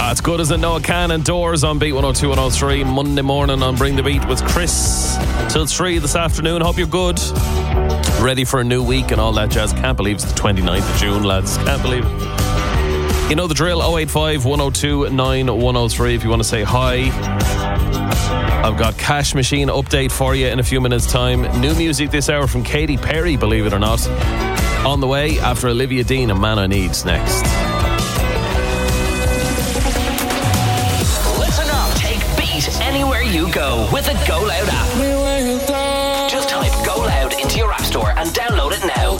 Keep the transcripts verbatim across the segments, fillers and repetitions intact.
Ah, it's good as a Noah Cannon Doors on Beat one oh two, one oh three. Monday morning on Bring the Beat with Chris till three this afternoon. Hope you're good. Ready for a new week and all that jazz. Can't believe it's the twenty-ninth of June, lads. Can't believe it. You know the drill. oh eight five, one oh two, nine one oh three if you want to say hi. I've got Cash Machine update for you in a few minutes' time. New music this hour from Katy Perry, believe it or not. On the way after Olivia Dean and Man I Need's next. Listen up, take Beat anywhere you go with the Go Loud app. Just type Go Loud into your app store and download it now.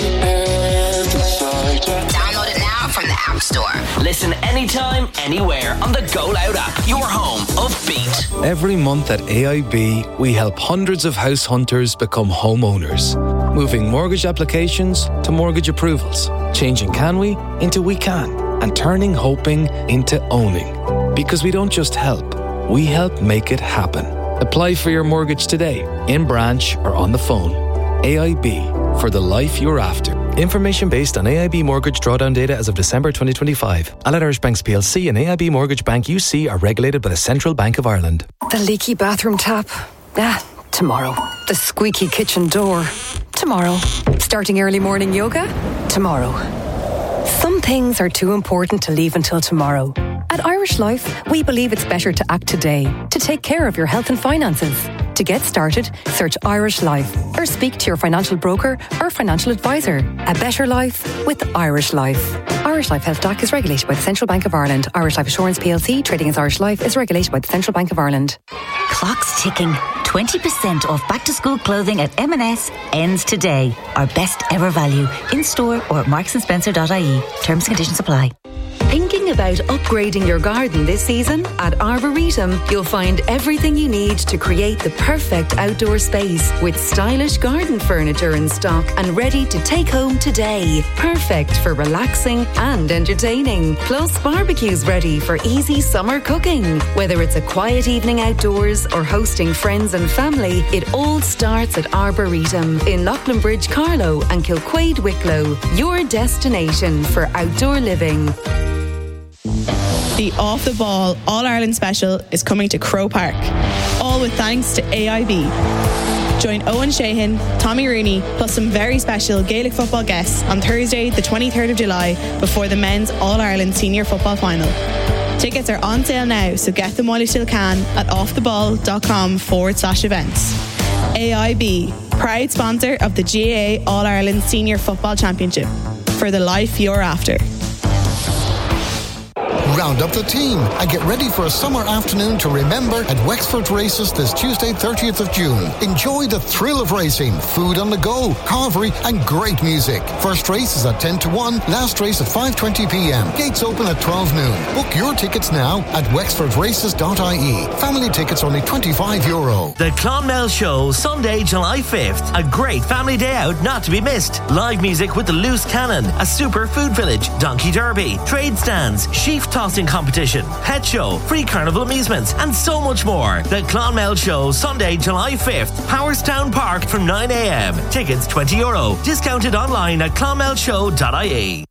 Download it now from the App Store. Listen anytime, anywhere on the Go Loud app, your home of Beat. Every month at A I B, we help hundreds of house hunters become homeowners, moving mortgage applications to mortgage approvals, changing can we into we can, and turning hoping into owning. Because we don't just help, we help make it happen. Apply for your mortgage today, in branch or on the phone. A I B, for the life you're after. Information based on A I B mortgage drawdown data as of December twenty twenty-five. Allied Irish Banks P L C and A I B Mortgage Bank U C are regulated by the Central Bank of Ireland. The leaky bathroom tap? Ah, tomorrow. The squeaky kitchen door? Tomorrow. Starting early morning yoga? Tomorrow. Some things are too important to leave until tomorrow. At Irish Life, we believe it's better to act today, to take care of your health and finances. To get started, search Irish Life or speak to your financial broker or financial advisor. A better life with Irish Life. Irish Life Health D A C is regulated by the Central Bank of Ireland. Irish Life Assurance P L C, trading as Irish Life, is regulated by the Central Bank of Ireland. Clock's ticking. twenty percent off back-to-school clothing at M and S ends today. Our best ever value in store or at marks and spencer dot I E. Terms and conditions apply. Thinking about upgrading your garden this season? At Arboretum, you'll find everything you need to create the perfect outdoor space with stylish garden furniture in stock and ready to take home today. Perfect for relaxing and entertaining. Plus, barbecues ready for easy summer cooking. Whether it's a quiet evening outdoors or hosting friends and family, it all starts at Arboretum in Loughlinbridge, Carlow and Kilquade, Wicklow. Your destination for outdoor living. The Off the Ball All-Ireland Special is coming to Croke Park, all with thanks to A I B. Join Owen Sheehan, Tommy Rooney, plus some very special Gaelic football guests on Thursday, the twenty-third of July, before the men's All-Ireland Senior Football Final. Tickets are on sale now, so get them while you still can at offtheball.com forward slash events. A I B, proud sponsor of the G A A All-Ireland Senior Football Championship. For the life you're after. Round up the team and get ready for a summer afternoon to remember at Wexford Races this Tuesday, thirtieth of June. Enjoy the thrill of racing, food on the go, carvery and great music. First race is at ten to one, last race at five twenty p.m. Gates open at twelve noon. Book your tickets now at wexford races dot I E. Family tickets only twenty-five euro. The Clonmel Show, Sunday, July fifth. A great family day out not to be missed. Live music with the Loose Cannon, a super food village, donkey derby, trade stands, sheaf tossing competition, pet show, free carnival amusements, and so much more. The Clonmel Show, Sunday, July fifth, Powerstown Park from nine a.m. Tickets twenty euro. Discounted online at clonmel show dot I E.